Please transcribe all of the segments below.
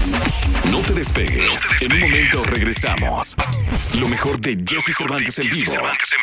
No te despegues. En un momento regresamos. Lo mejor de Jesse Cervantes en vivo.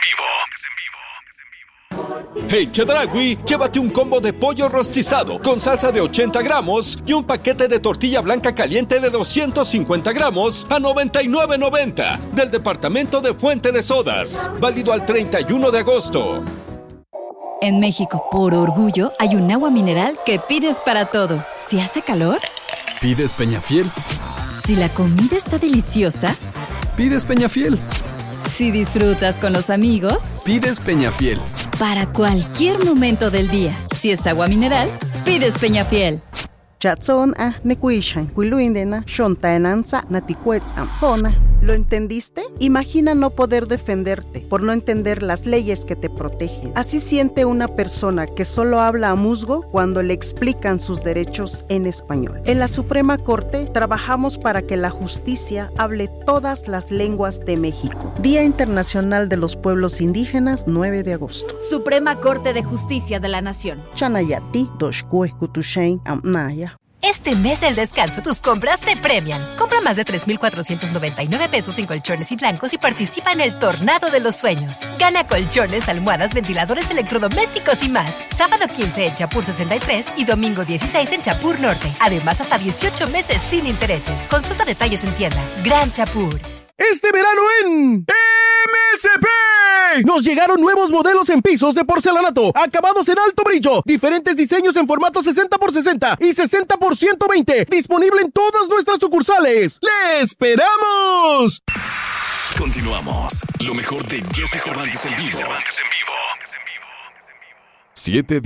Hey Chedraui, llévate un combo de pollo rostizado con salsa de 80 gramos y un paquete de tortilla blanca caliente de 250 gramos a $99.90 del departamento de Fuente de Sodas. Válido al 31 de agosto. En México, por orgullo, hay un agua mineral que pides para todo. Si hace calor, pides Peñafiel. Si la comida está deliciosa, pides Peñafiel. Si disfrutas con los amigos, pides Peñafiel. Para cualquier momento del día, si es agua mineral, pides Peñafiel. Chatson nekuishan kuiluindena shontaenanza natikuetzam. ¿Lo entendiste? Imagina no poder defenderte por no entender las leyes que te protegen. Así siente una persona que solo habla a musgo cuando le explican sus derechos en español. En la Suprema Corte trabajamos para que la justicia hable todas las lenguas de México. Día Internacional de los Pueblos Indígenas, 9 de agosto. Suprema Corte de Justicia de la Nación. Chanayati, Doshkue, Kutushain, Amnaya. Este mes del descanso tus compras te premian. Compra más de 3,499 pesos en colchones y blancos y participa en el Tornado de los Sueños. Gana colchones, almohadas, ventiladores, electrodomésticos y más. Sábado 15 en Chapur 63 y domingo 16 en Chapur Norte. Además, hasta 18 meses sin intereses. Consulta detalles en tienda. Gran Chapur. Este verano en MSP nos llegaron nuevos modelos en pisos de porcelanato, acabados en alto brillo, diferentes diseños en formato 60x60 y 60x120, disponible en todas nuestras sucursales. ¡Le esperamos! Continuamos. Lo mejor de Jesse Cervantes en vivo. 7